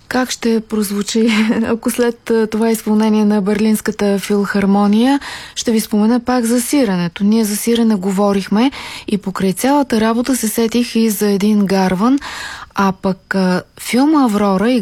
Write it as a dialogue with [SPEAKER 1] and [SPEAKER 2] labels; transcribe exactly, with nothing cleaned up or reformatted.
[SPEAKER 1] Как ще прозвучи, ако след това изпълнение на Берлинската филхармония, ще ви спомена пак за сиренето. Ние за сирене говорихме и покрай цялата работа се сетих и за един гарван, а пък филма Аврора и